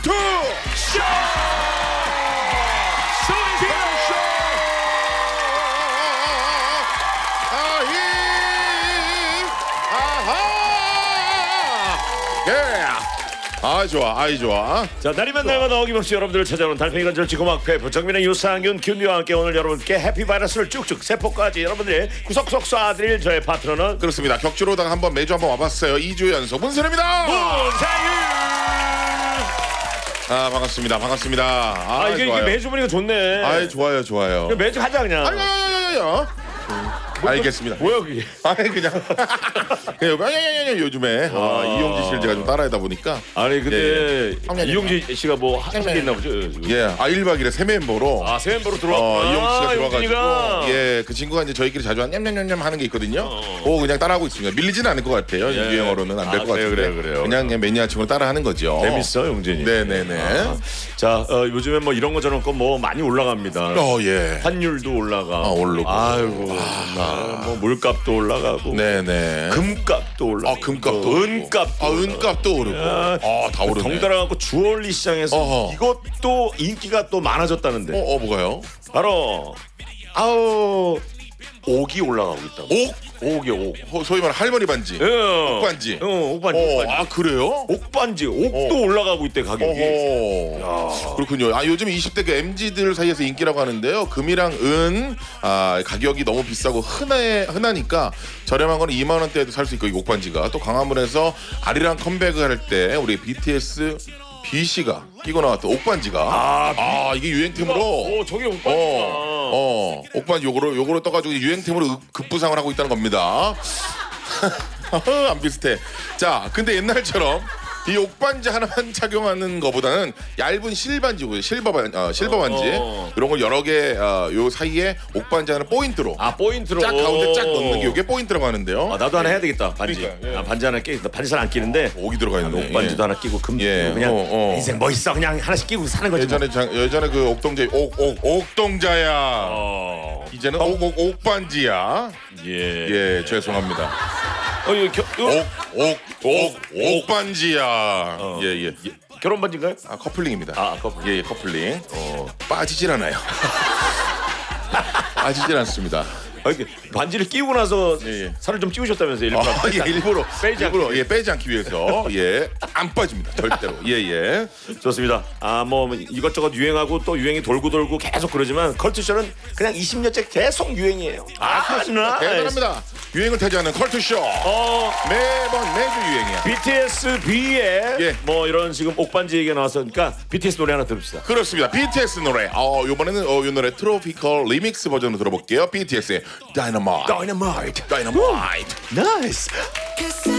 투 쇼! 아 좋아, 아이 좋아. 자, 날이면 날마다 어김없이 여러분들을 찾아오는 달팽이관 절치 고막패 부정민의 유상균 균유와 함께 오늘 여러분께 해피바이러스를 쭉쭉 세포까지 여러분들의 구석구석 쏴드릴 저의 파트너는 그렇습니다. 격주로다가 매주 한번 와봤어요. 2주 연속 문세윤입니다. 문세윤. 아 반갑습니다. 반갑습니다. 아 이게 매주 보니까 좋네. 아이 좋아요. 매주 하자 그냥. 아유. 알겠습니다. 뭐야 그게? 아니 그냥 요즘에 이용지 씨를 제가 좀 따라하다 보니까 아니 근데 이용지 씨가 뭐 하는 게 있나 보죠? 예, 1박 2일에 새 멤버로 새 멤버로 들어왔구나. 이용지 씨가 들어와가지고 예, 그 친구가 이제 저희끼리 자주 한 냠냠냠냠 하는 게 있거든요. 그거 그냥 따라하고 있습니다. 밀리지는 않을 것 같아요. 유행어로는 안 될 것 같은데 그래요. 그냥 매니아층으로 따라하는 거죠. 재밌어 용진이. 네네네. 자 요즘에 뭐 이런 거 저런 거 뭐 많이 올라갑니다. 예. 환율도 올라가. 오르고. 아이고. 뭐 물값도 올라가고. 네네. 금값도 올라가고. 금값도. 은값도. 은값도 오르고. 다 오르네. 덩달아 갖고 주얼리 시장에서 이것도 인기가 또 많아졌다는데. 뭐가요? 바로 옥이 올라가고 있다고. 옥이요. 소위 말하는 할머니 반지. 옥반지. 옥반지. 그래요? 옥반지. 옥도 올라가고 있대 가격이. 그렇군요. 요즘 20대 그 MZ들 사이에서 인기라고 하는데요. 금이랑 은 가격이 너무 비싸고 흔하니까 저렴한 거는 2만 원대에도 살 수 있고 이 옥반지가 또 광화문에서 아리랑 컴백을 할 때 우리 BTS B 씨가 끼고 나왔던 옥반지가 이게 유행템으로 저게 옥반지구나. 옥반지 요거로 떠가지고 유행템으로 급부상을 하고 있다는 겁니다. 안 비슷해. 자, 근데 옛날처럼 이 옥반지 하나만 착용하는 것보다는 얇은 실반지고요. 실버 반지 이런 걸 여러 개 요 사이에 옥반지 하나 포인트로 포인트로 쫙 가운데 쫙 넣는 게 이게 포인트라고 하는데요. 나도 하나 해야 되겠다. 반지. 그러니까, 반지 하나 끼. 반지 잘 안 끼는데 옥이 들어가 있네. 옥반지도 하나 끼고 금 끼고 그냥 인생 뭐 있어 그냥 하나씩 끼고 사는 거지. 예전에 그 옥동자 옥동자야. 이제는 옥반지야. 예, 죄송합니다. 옥반지야. 예. 결혼 반지인가요? 커플링입니다. 예, 커플링. 빠지질 않아요. 빠지질 않습니다. 반지를 끼고 나서 살을 좀 찌우셨다면서요? 일부러 빼지 않기 위해서 안 빠집니다. 절대로. 예. 좋습니다. 뭐 이것저것 유행하고 또 유행이 돌고 계속 그러지만 컬투쇼는 그냥 20년째 계속 유행이에요. 그렇구나. 대단합니다. 유행을 타지 않는 컬투쇼. 매주 유행이야. BTS B의 뭐 이런 지금 옥반지 얘기가 나왔으니까 BTS 노래 하나 들읍시다. 그렇습니다. BTS 노래. 이번에는 이 노래 트로피컬 리믹스 버전으로 들어볼게요. BTS의 Dynamite. Dynamite. Dynamite. Nice.